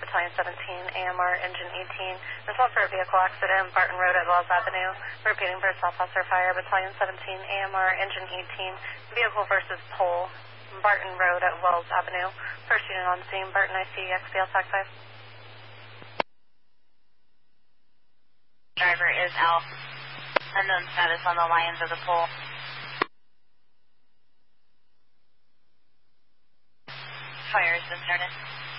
Battalion 17, AMR Engine 18. Result for a vehicle accident, Barton Road at Wells Avenue. Repeating for Southwestern Fire, Battalion 17, AMR Engine 18. Vehicle versus pole, Barton Road at Wells Avenue. First unit on scene, Barton IC, XBL TAC 5. Driver is out. Unknown status on the lines of the pole. Fire has been started.